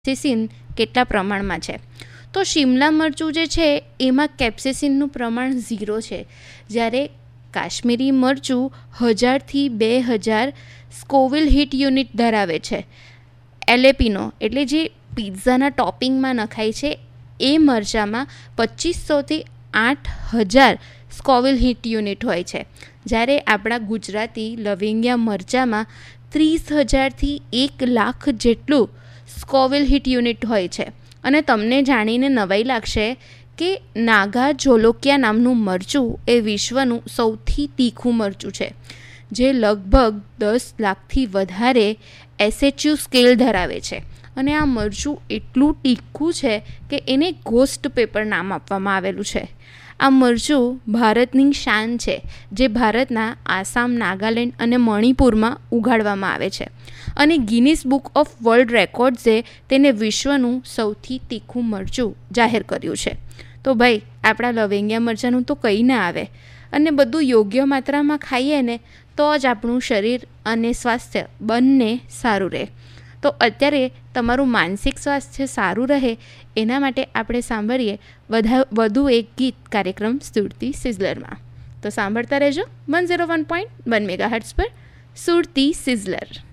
કેપ્સેસિન કેટલા પ્રમાણમાં છે. તો શિમલા મરચું જે છે એમાં કેપ્સેસિનનું પ્રમાણ 0 છે, જ્યારે કાશ્મીરી મરચું 1000થી 2000 સ્કોવિલ હીટ યુનિટ ધરાવે છે. એલેપીનો એટલે જે પિઝાના ટોપિંગમાં નખાય છે એ મરચામાં 2500થી 8000 સ્કોવિલ હીટ યુનિટ હોય છે, જ્યારે આપણા ગુજરાતી લવિંગિયા મરચામાં 30000થી 1,00,000 જેટલું સ્કોવિલ હીટ યુનિટ હોય છે. અને તમને જાણીને નવાઈ લાગશે કે નાગા જોલોકિયા નામનું મરચું એ વિશ્વનું સૌથી તીખું મરચું છે, જે લગભગ 10 લાખથી વધારે SHU સ્કેલ ધરાવે છે. અને આ મરચું એટલું તીખું છે કે એને ઘોસ્ટ પેપર નામ આપવામાં આવેલું છે. આ મરચું ભારતની શાન છે, જે ભારતના આસામ, નાગાલેન્ડ અને મણિપુરમાં ઉગાડવામાં આવે છે. અને ગિનીસ બુક ઓફ વર્લ્ડ રેકોર્ડ્સે તેને વિશ્વનું સૌથી તીખું મરચું જાહેર કર્યું છે. તો ભાઈ, આપણા લવિંગિયા મરચાંનું તો કંઈ ના આવે, અને બધું યોગ્ય માત્રામાં ખાઈએ ને તો જ આપણું શરીર અને સ્વાસ્થ્ય બંને સારું રહે. તો અત્યારે તમારું માનસિક સ્વાસ્થ્ય સારું રહે એના માટે આપણે સાંભળીએ વધુ એક ગીત કાર્યક્રમ સુરતી સિઝલરમાં. તો સાંભળતા રહેજો 101.1 મેગાહર્ટ્ઝ પર સુરતી સિઝલર.